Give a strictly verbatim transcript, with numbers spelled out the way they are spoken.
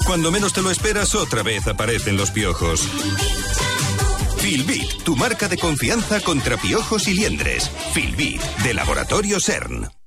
Cuando menos te lo esperas, otra vez aparecen los piojos. Filbit, tu marca de confianza contra piojos y liendres. Filbit, de Laboratorio S E R N.